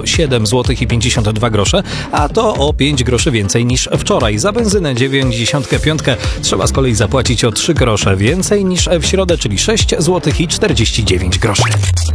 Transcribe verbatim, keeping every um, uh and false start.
siedem złotych i pięćdziesiąt dwa grosze, a to o pięć groszy więcej niż wczoraj. Za benzynę dziewięćdziesiąt pięć trzeba z kolei zapłacić o trzy grosze więcej niż w środę, czyli sześć złotych i czterdzieści dziewięć groszy.